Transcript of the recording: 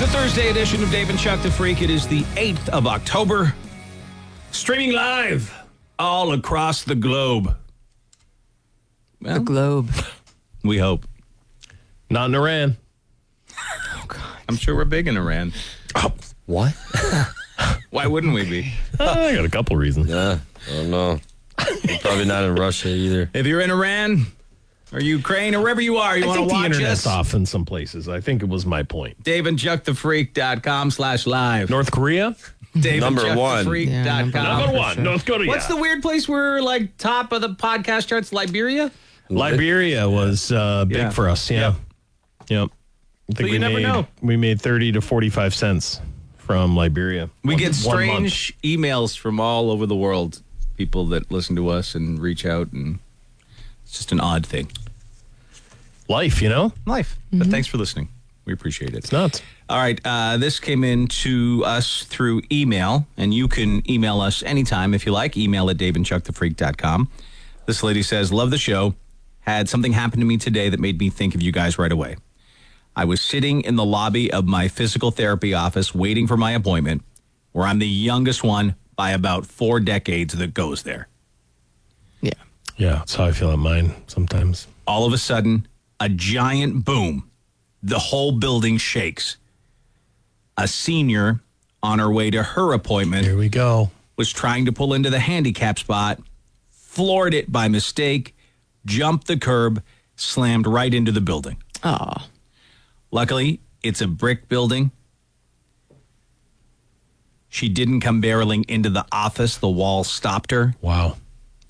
The Thursday edition of Dave and Chuck the Freak. It is the 8th of October. Streaming live all across the globe. Well, The globe. we hope. Not in Iran. Oh, God. I'm sure we're big in Iran. What? Why wouldn't we be? I got a couple reasons. Yeah, I don't know. Probably not in Russia either. If you're in Iran or Ukraine or wherever you are, you I want to think the watch internet's us, off in some places. I think it was my point. DaveandChuckTheFreak.com/live. North Korea? Number one. DaveandChuckTheFreak.com. Number one, sure. North Korea. What's the weird place where, like, top of the podcast charts, Liberia? Liberia was big Yeah. for us. Yeah. Yep. I think you never know. We made 30 to 45 cents from Liberia. We get 1 month. strange emails from all over the world, people that listen to us and reach out, and it's just an odd thing. Life, you know? Life. But thanks for listening. We appreciate it. It's nuts. All right. This came in to us through email, and you can email us anytime if you like. Email at daveandchuckthefreak.com. This lady says, love the show. Had something happen to me today that made me think of you guys right away. I was sitting in the lobby of my physical therapy office waiting for my appointment, where I'm the youngest one by about 4 decades that goes there. Yeah. Yeah, that's how I feel at mine sometimes. All of a sudden, a giant boom. The whole building shakes. A senior on her way to her appointment Here we go. was trying to pull into the handicap spot, floored it by mistake, jumped the curb, slammed right into the building. Oh. Luckily, it's a brick building. She didn't come barreling into the office. The wall stopped her. Wow.